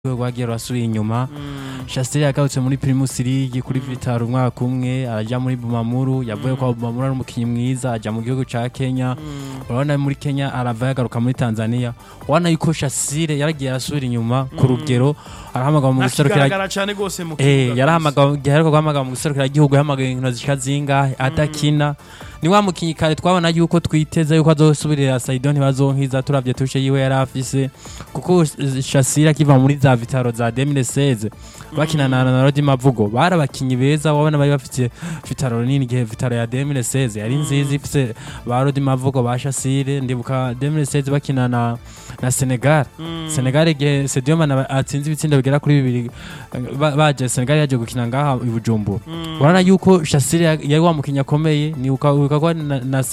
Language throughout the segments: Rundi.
rwagiye rwasubiye inyuma Chasile yagarutse muri Primus League kuri Vital umwaka umwe araja muri Bumamuru yavuye kwa Bumamuru ari umukinyi mwiza aja mu gihugu ca Kenya urabona muri Kenya arava yagaruka muri Tanzania wana yuko Chasile yaragiye arasubira inyuma ku rugero arahamagara mu guserukira cyane gose mu yarahamagara guhamagara mu guserukira igihugu yahamagaye inkino zishika zingahe atakina ni wa mukinyi kare twabona yuko twiteza yuko azosubirira Saidon ntibazonkiza turavye tushe yiwe yarafise kuko Chasile akiva muri za Vitaro za 2016 bakina na Rodi Mavugo barabakinyi beza wabona bari bafite Vitaro nini gihe Vitaro ya 2016 yari nziza ifise ba Rodi Mavugo ba Chasile ndibuka 2016 bakina na Senegal Senegal gihe Sadio Mane atsinze ibitsinda bigera kuri 2 baje Senegal yaje gukina ngaha i Bujumbura urana yuko Chasile yari wa mukinyi akomeye ni ukagwa na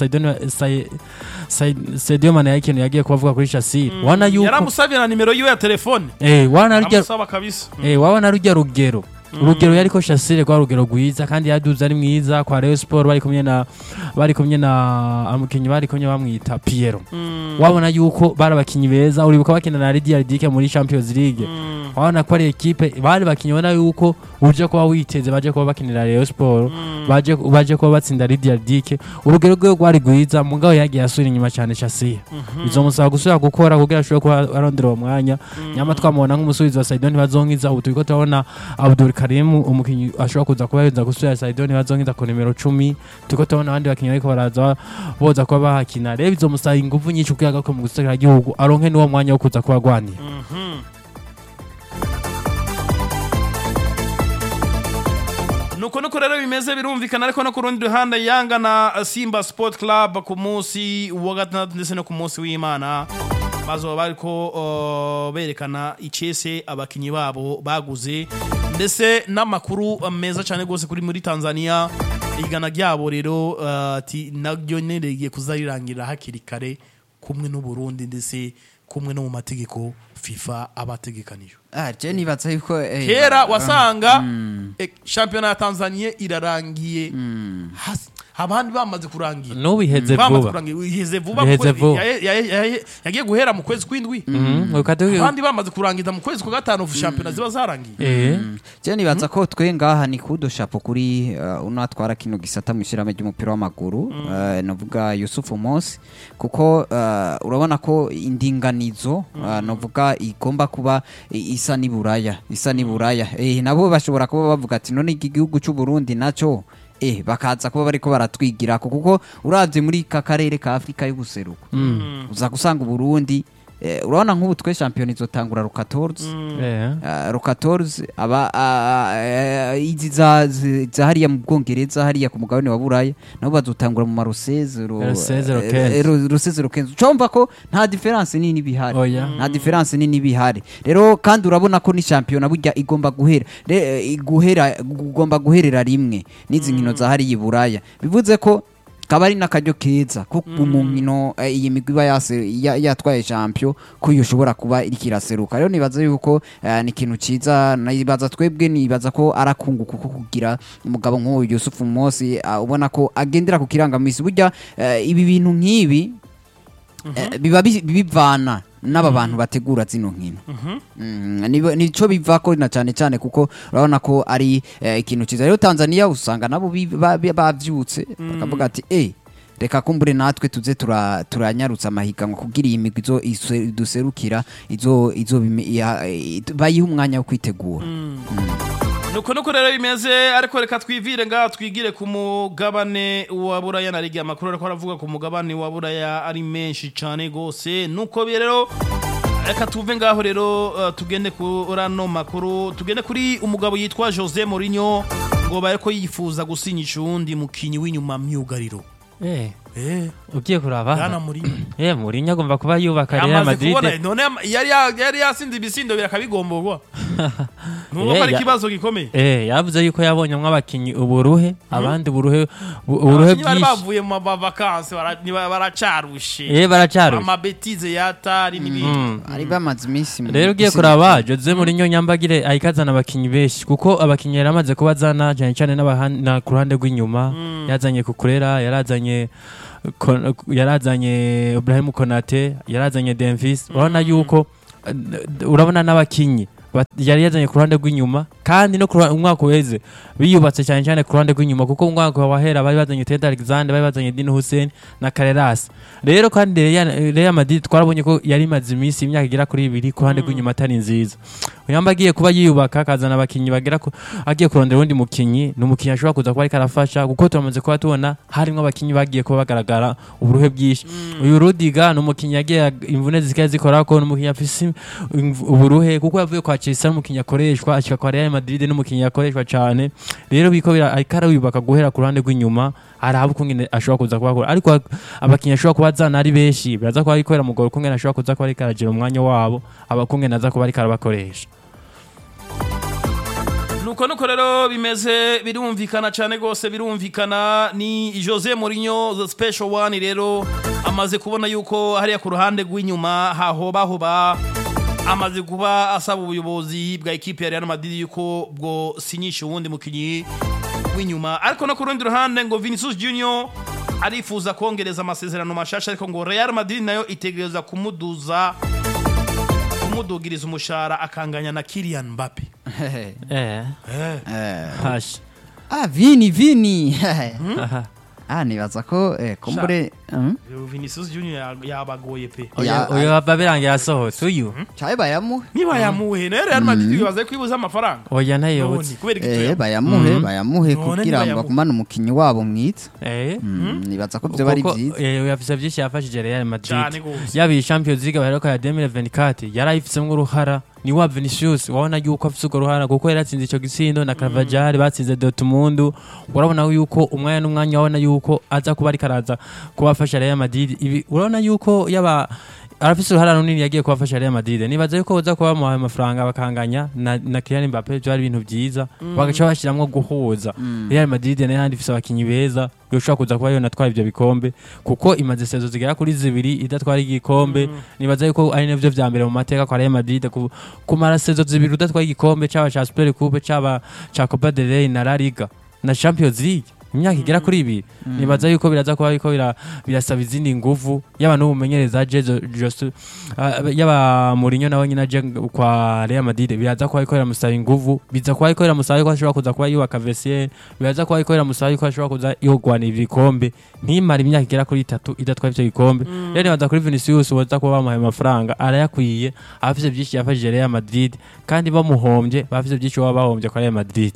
Sadio Mane yakintu yagiye kubavuga kuri Chasile wana yuko yaramusabye na nimero yiwe ya telefone wana rujya amusaba kabisa wana rujya rugero urugero yariko Chasile kwa rugero gwiza kandi yaduza ari mwiza kwa Rayon Sport bari kumye na amukinyi bari kumye bamwita Piero wabona yuko barabakinyi beza uribuka bakina na Lydia Dike muri Champions League wabona ko ari equipe bari bakinyi bona yuko uje kuba witeze baje kuba bakinira Rayon Sport baje kuba batsinda Lydia Dike urugero rwe rwari gwiza mugabo yagiye asubira inyuma cyane Chasile bizomusaba gusubira gukora kugira ashobore kuba arondera umwanya nyama twamubona nk'umusubizo wa Saidon ntibazonkiza ubu turiko turabona Abdul Karim umukinyi ashobora kuza kuba yeza gusubira Saidon ntibazonkiza ku nimero 10 turiko turabona abandi bakinyi ariko baraza boza kuba bahakina rero bizomusaba ingufu nyinshi kuyaga ko mu gusekera igihugu aronke niwo mwanya wo kuza kuba gwanira nuko rero bimeze birumvikana ariko no ku rundi ruhande Yanga na Simba Sport Club ku munsi wa gatandatu ndetse no ku munsi w'Imana bazo bariko berekana icese abakinyi babo baguze ndetse n'amakuru meza cyane gose kuri muri Tanzania igana ryabo rero ati naryo nereye kuzarirangira hakiri kare kumwe n'u Burundi ndetse kumwe no mu mategeko FIFA abategekanije je nibatsa yuko kera wasanga championnat ya Tanzania irarangiye abandi bamaze kurangira no biheze vuba yagiye guhera mu kwezi kw'indwi abandi bamaze kurangiza mu kwezi kwa gatanu championnat ziba zarangiye je nibatsa ko twe ngaha ni kudo shapo kuri unatwara kino gisata mu ishirame ry'umupira w'amaguru novuga Yusuf Mosi kuko urabona ko indinganizo novuga igomba kuba isa ni buraya nabo bashobora kuba bavuga ati none igihugu cy'u Burundi naco bakaza kuba bariko baratwigira kuko uravye muri kakarere ka Afrika y'ubuseruko uza gusanga Burundi urabona nk'ubu twe champion izotangura ru 14 aba izi za hariya mu Bwongereza hariya ku mugabane wa Buraya nabo bazotangura mu marusezero cyomba ko nta difference nini bihari rero kandi urabona ko ni champion burya igomba guherera rimwe n'izi nkino za hariya i Buraya bivuze ko kabari nakaryo keza ko mu nkino iyi migwi yatwaye champion ko yoshobora kuba irikiraseruka rero nibaza yuko ni ikintu ciza nibaza twebwe nibaza ko arakunguka kuko kugira umugabo nk'uyu Yusuf Mosi ubona ko agendera ku kirangamisi burya ibi bintu nk'ibi biba bivana n'aba bantu bategura zino nkino nico bivako na cyane kuko urabona ko ari ikintu ciza rero Tanzania usanga nabo bavyutse bakavuga ati reka kumbure natwe tuze turanyarutsa amahiganwa kugira iyi migwi duserukira izo bayiha umwanya wo kwitegura nuko rero bimeze ariko reka twivire ngaho twigire ku mugabane wa Buraya na Ligue amakuru ariko aravuga ku mugabane wa Buraya ari menshi cyane gose nuko rero reka tuve ngaho rero tugende kurano makuru tugende kuri umugabo yitwa Jose Mourinho ngo bareko yifuza gusinyisha undi mukinyi w'inyuma myugariro ugiye kuraba Gana Mourinho Mourinho agomba kuba yubaka Real Madrid none yari yasinze ibisindo birakabigomborwa nuko ari kibazo gikomeye yavuze yuko yabonye mw'abakinyi uburuhe abandi uburuhe bari bavuye mu vacances baracarushe amabetize yatari n'ibindi ari bamaze iminsi rero ugiye kuraba Jose Mourinho nyambagire ayikazana abakinyi benshi kuko abakinyi yaramaze kubazana cyane n'abahana ku ruhande rw'inyuma yazanye Kukurera yarazanye Ibrahim Konate yarazanye Denvis urabona yuko urabona n'abakinyi yari yazanye ku ruhande rw'inyuma kandi no umwaka uheze biyubatse cyane cyane ku ruhande rw'inyuma kuko umwaka wahera bari bazanye Ted Alexander bari bazanye Dini Hussein na Carreras rero kandi Real Madrid twarabonye ko yari maze iminsi imyaka igera kuri 2 ku ruhande rw'inyuma atari nziza uyamba agiye kuba yiyubaka akazana abakinyi bagera ko agiye kurondera undi mukinyi n'umukinyi ashobora kuza kuba ari karafasha kuko turamaze kuba tubona harimo abakinyi bagiye kuba bagaragara uburuhe bwinshi uyu Rudiga n'umukinyi yagiye imvune zikaye zikora ko n'umukinyi afise uburuhe kuko yavuye kwa Chelsea n'umukinyi akoreshwa ashika kwa Real Madrid n'umukinyi akoreshwa cyane rero biko arikara wibaka guhera ku ruhande rw'inyuma arahabu kungene ashobora kuza kuba ariko abakinyi ashobora kuba zana ari benshi biraza kuba arikorera mugoro kungene ashobora kuza kuba ari karagera umwanya wabo abakungene aza kuba ari karabakoresha nuko rero bimeze birumvikana cyane gose birumvikana ni Jose Mourinho the special one rero amaze kubona yuko hariya ku ruhande rw'inyuma hahoba amaze kuba asaba ubuyobozi bwa equipe ya Real Madrid yuko bwo sinyisha uwundi mukinyi w'inyuma ariko no ku rundi ruhande ngo Vinicius Junior arifuza kongereza amasezerano mashasha ariko ngo Real Madrid nayo itegereza kumudugiriza umushara akanganya na Kylian Mbappe hash Vini nibaza ko kumbure Vinicius Junior yabagoye pe uyu babirangira yasohotse uyu cyaye bayamuhe niba yamuhe rero Real Madrid bibaze kwibuza amafaranga oya ntayobotse bayamuhe kugira ngo akumane umukinyi wabo mwiza nibaza ko byo bari byiza yafise byinshi yafashije Real Madrid yabi Champions League baheruka ya 2024 yarayifisemo uruhara ni wa Vinicius wabona yuko afise ugo ruhara kuko yaratsinze ico gitsindo na Carvajal batsinze Dortmund urabona yuko umwanya n'umwanya wabona yuko aza kuba ari karaza kubafasha Real Madrid ibi urabona yuko yaba arafise uruhara runini yagiye kubafasha Real Madrid nibaza yuko uza kuba mu amafaranga bakanganya na Kylian Mbappe byo ari ibintu byiza bagaca bashiramwo guhuza Real Madrid nayo ifise abakinyi beza yoshobora kuza kuba yonatwara ivyo bikombe kuko imaze sezo zigera kuri 2 idatwara igikombe nibaza yuko ari navyo vya mbere mu mateka kwa Real Madrid kumara sezo 2 udatwara igikombe cyaba cha Super Coupe cyaba cha Copa del Rey na La Liga na Champions League imyaka igera kuri 2 nibaza yuko biraza kuba yuko birasaba izindi nguvu yaba n'ubumenyereza Jose yaba Mourinho nawe nyina je kwa Real Madrid biraza kuba yuko iramusaba inguvu biza kuba yuko iramusaba yuko ashobora kuza kuba yubaka vestiaire biraza kuba yuko iramusaba yuko ashobora kuza yogwana ibikombe ntimara imyaka igera kuri 3 idatwara ivyo bikombe rero nibaza kuri Vinicius waza kuba bamuhaye amafaranga arayakwiye afise byinshi yafashije Real Madrid kandi bamuhombye bafise byinshi baba bahombye kwa Real Madrid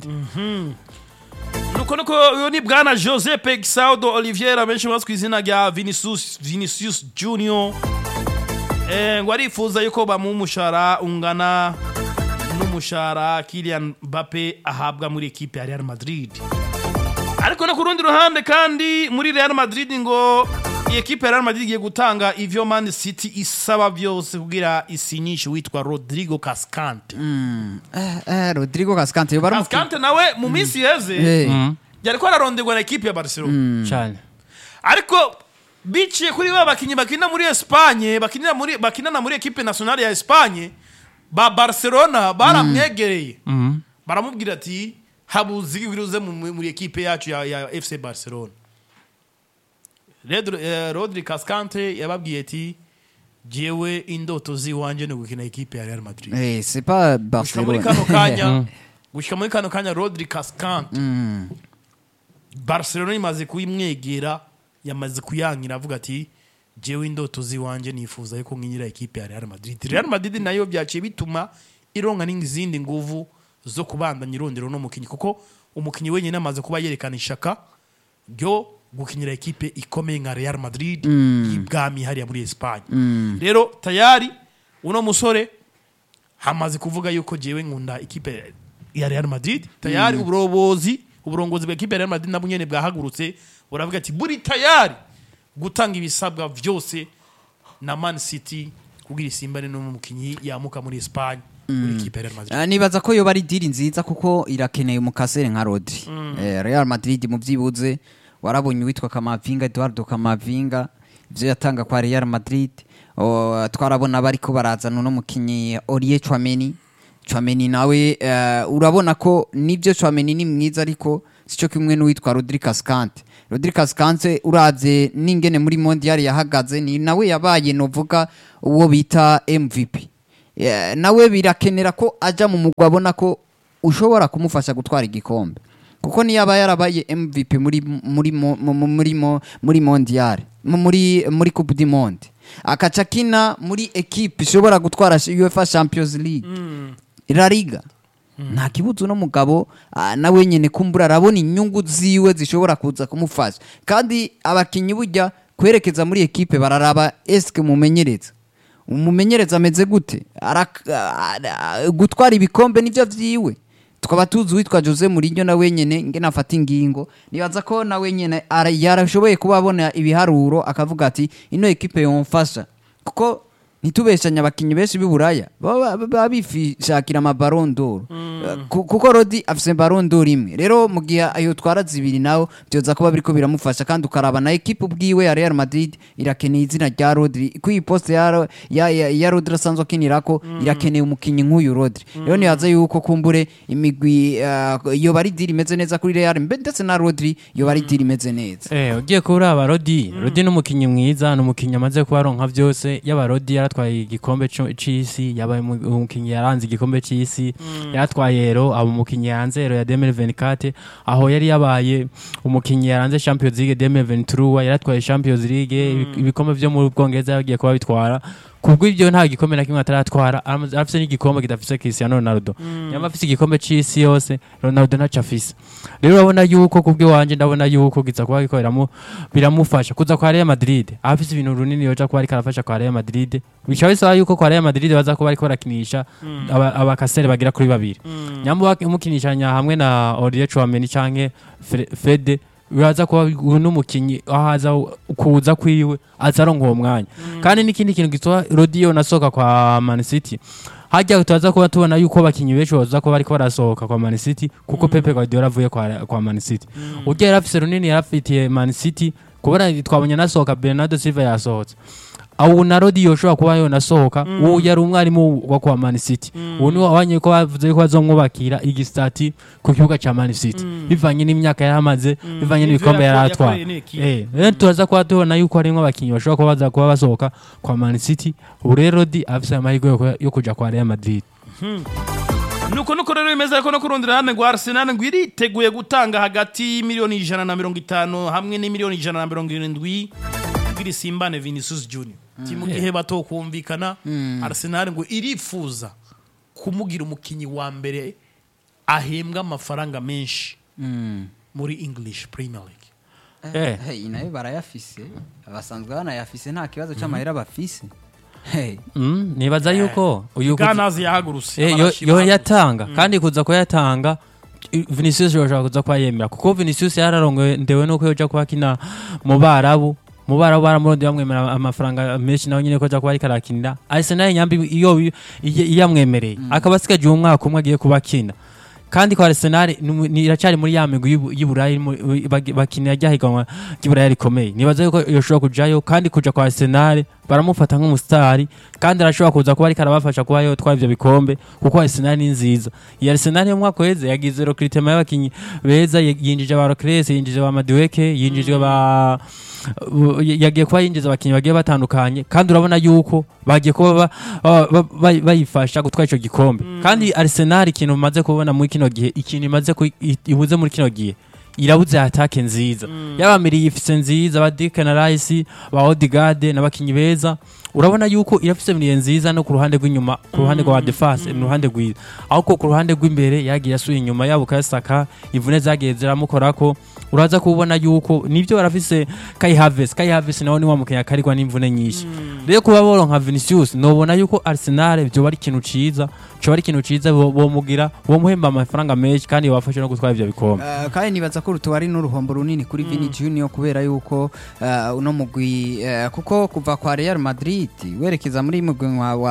nuko uyu ni bwana Jose Peixaldo Oliveira benshi bazwi izina rya Vinicius Junior ngo arifuza yuko bamumushara ungana n'umushara Kylian Mbappe ahabwa muri equipe ya Real Madrid ariko no ku rundi ruhande kandi muri Real Madrid ngo equipe ya Real Madrid igiye gutanga ivyo Man City isaba byose kugira isinyishe witwa Rodrigo Cascante Rodrigo Cascante Cascante nawe mu minsi yeze yariko araronderwa na equipe ya Barcelona cyane ariko biciye kuri ba bakinyi bakina muri Espagne bakinana muri equipe nationale ya Espagne ba Barcelona baramwegereye baramubwira ati habuzi wiruze muri equipe yacu ya FC Barcelona Rodrigo Cascante yababwiye ati jewe indoto ziwanje no gukina equipe ya Real Madrid c'est pas Barcelona gushika muri kano kanya Rodrigo Cascante Barcelona imaze kuyimwegera yamaze kuyankira avuga ati jewe indoto ziwanje nifuza yuko nkinyira equipe ya Real Madrid Real Madrid nayo byaciye bituma ironka n'izindi nguvu zo kubandanya irondero no mukinyi kuko umukinyi wenyine amaze kuba yerekana ishaka ryo gukinyira equipe ikomeye nka Real Madrid y'ibwami hariya muri Espagne rero tayari uno musore hamaze kuvuga yuko jewe nkunda equipe ya Real Madrid tayari uburongozi bwa equipe ya Real Madrid nabunyene bwahagurutse uravuga ati buri tayari gutanga ibisabwa vyose na Man City kugira isimbane no mukinyi yamuka muri Espagne muri equipe ya Real Madrid nibaza ko yo bari diri nziza kuko irakeneye umukasere nka Rodri Real Madrid mu vyibuze warabonye witwa Kamavinga Eduardo Kamavinga ivyo yatanga kwa Real Madrid twarabona bariko barazana no mukinyi Aurier Chouameni nawe urabona ko nivyo Chouameni ni mwiza ariko sico kimwe n'uwitwa Rodrigo Cascante uravye n'ingene muri mondial yahagaze ni nawe yabaye novuga uwo bita MVP nawe birakenera ko aja mu mugwa abona ko ushobora kumufasha gutwara igikombe kuko niyaba yarabaye MVP muri mondial muri Coupe du Monde akaca kina muri equipe ishobora gutwara UEFA Champions League La Liga nta kibuzo no mugabo nawe nyene kumbura arabona inyungu ziwe zishobora kuza kumufasha kandi abakinyi burya kwerekeza muri equipe bararaba eske umumenyereza ameze gute gutwara ibikombe nivyo vyiwe tukaba tuzi witwa Jose Mourinho na wenyene ngena afata ingingo nibaza ko na wenyene yarashoboye kubabona ibiharuro akavuga ati ino equipe yomfasha kuko nitubeshanya abakinyi benshi b'iburaya babifishakira ama Ballon d'Or kuko Rodi afise Ballon d'Or imwe rero mu gihe ayo twara zibiri nawo byoza kuba biriko biramufasha kandi ukaraba na equipe ubwiwe ya Real Madrid irakeneye izina rya Rodri ku iposte ya Rodri asanzwe akinirako irakeneye umukinyi nk'uyu Rodri rero nibaza yuko kumbure imigwi iyo bari diri imeze neza kuri Real ndetse na Rodri iyo bari diri imeze neza ugiye kuraba Rodi n'umukinyi mwiza n'umukinyi amaze kubaronka byose yaba Rodi yaratwaye igikombe c'isi yabaye umukinyi yaranze igikombe c'isi yaratwaye ero abo umukinyi yanze ero ya 2024 aho yari yabaye umukinyi yaranze Champions League 2023 yaratwaye Champions League ibikombe vyo mu Bwongereza yagiye kuba bitwara kubwo ibyo nta gikombe na kimwe ataratwara afise n'igikombe kidafise Cristiano Ronaldo yamba afise igikombe c'isi yose Ronaldo ntaca afise rero urabona yuko kubwo wanje ndabona yuko giza kuba gikoreramo biramufasha kuza kwa Real Madrid afise ibintu runini yoja kuba ariko arafasha kwa Real Madrid bica bisaba yuko kwa Real Madrid baza kuba ariko barakinisha abakasere bagira kuri babiri nyambo umukinishanya hamwe na Aurier Chouameni canke Fede uraza kuba n'umukinyi ahaza kuza kwiwe azaronka uwo mwanya kandi n'ikindi kintu gitwa Rodio nasoka kwa Man City hajya tutaza kuba tubona yuko abakinyi benshi baza kuba bariko barasohoka kwa Man City kuko Pepe Guardiola avuye kwa Man City ugiye yarafise runini yarafitiye Man City kubona twabonye nasohoka Bernardo Silva yasohotse awu na Rodi yoshobora kuba yo nasohoka uwo yari umwarimu wa kwa Man City uwo ni wabanye ko bavuze ko bazomwubakira igistati ku kibuga ca Man City bivanye n'imyaka yaramaze bivanye n'ibikombe yaratwa rero turaza kuba tubona yuko harimo abakinyi bashobora kuba baza kuba basohoka kwa Man City ubu rero Rodi afise amahirwe yo kuja kwa Real Madrid nuko rero bimeze ariko no kurundira hane ngo Arsenal ngo iriteguye gutanga hagati miliyoni 150 hamwe ni miliyoni 170 kuri Simbane Vinicius Junior timu gihe bato kumvikana Arsenal ngo irifuza kumugira umukinyi wa mbere ahembwa amafaranga menshi muri English Premier League inayo barayafise abasanzwe banayafise nta kibazo cy'amahera bafise nibaza yuko uyu Ganazi yahaguruse yo yatanga kandi kuza ko yatanga Vinicius yoshaka kuza kwa yemera kuko Vinicius yararongoye ndewe nuko yoja kwa kina mu Barabu baramuronde bamwemera amafaranga menshi naho nyine ko aja kuba ariko arakinira Arsenal nyambi iyo yamwemereye akaba asigaje umwaka umwe agiye kubakina kandi kwa Arsenal iracari muri ya migwi y'Iburayi bakinira ryahiganwa y'Iburayi rikomeye nibaza yuko yoshobora kujayo kandi kuja kwa Arsenal baramufata nk'umustar kandi arashobora kuza kuba ariko arabafasha kuba yo twavyo bikombe kuko Arsenal ni nziza ya Arsenal yo mwaka weze yagize recruitment y'abakinyi beza yinjije ba Rocles yinjije ba Madueke yinjije ba yagiye kuba yinjiza abakinyi bagiye batandukanye kandi urabona yuko bagiye kuba bayifasha gutwara ico gikombe kandi Arsenal ikintu maze kubona muri kino gihe ikintu imaze ibuze muri kino gihe irabuze atake nziza yabamiriye ifise nziza ba Declan Rice ba Odegaard n'abakinyi beza urabona yuko irafise miriye nziza no ku ruhande rw'inyuma ku ruhande rwa defense no ruhande rwiza ahubwo ku ruhande rw'imbere yagiye asuye inyuma yabo Kayasaka ivune zagiye ziramukorako uraza kubona yuko nivyo barafise Kai Havertz nawo ni wa mukenya karigwa n'imvune nyinshi rero kuba boronka Vinicius nobona yuko Arsenal byo bari kintu ciza bomugira bomuhemba amafaranga menshi kandi bafashe no gutwara ivyo bikombe kandi nibaza ko rutwari n'uruhombo runini kuri Vini Junior kubera yuko uno mugwi kuko kuva kwa Real Madrid werekeza muri mugwi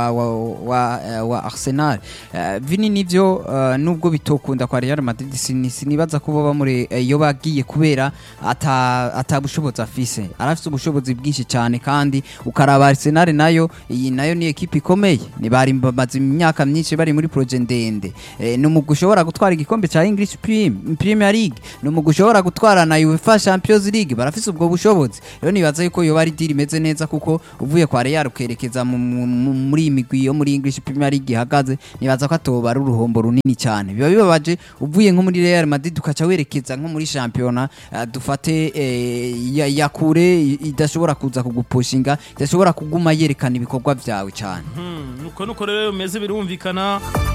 wa Arsenal Vini nivyo nubwo bitokunda kwa Real Madrid sinibaza ko boba muri iyo bagiye kubera atabushobozi afise arafise ubushobozi bwinshi cyane kandi ukaraba Arsenal nayo ni equipe ikomeye ni bari bamaze imyaka myinshi bari muri projet ndende n'umugwi ushobora gutwara igikombe ca English Premier League n'umugwi ushobora gutwara na UEFA Champions League barafise ubwo bushobozi rero nibaza yuko yo bari deal imeze neza kuko uvuye kwa Real Real ukerekeza muri iyi migwi yo muri English Premier League ihagaze nibaza ko atoba ari uruhombo runini cyane biba bibabaje uvuye nko muri Real Madrid ukaca werekeza nko muri championnat dufate ya kure idashobora kuza kugupushinga idashobora kuguma yerekana ibikorwa byawe cyane nuko rero meze birumvikana